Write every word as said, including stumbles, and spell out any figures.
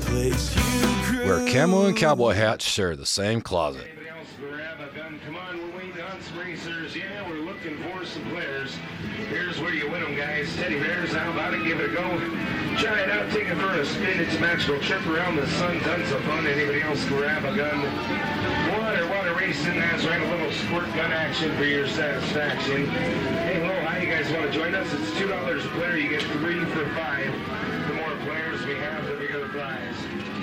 place you grew. Where camo and cowboy hats share the same closet. Anybody else grab a gun? Come on, we're waiting on some racers. Yeah, we're looking for some players. Here's where you win them, guys. Teddy bears, how about it? Give it a go. Try it out, take it for a spin. It's a magical trip around the sun. Tons of fun. Anybody else grab a gun? Water, water racing. That's right, a little squirt gun action for your satisfaction. Hey, hello, hi, you guys want to join us? It's two dollars a player. You get three for five. The more players we have, the bigger the prize.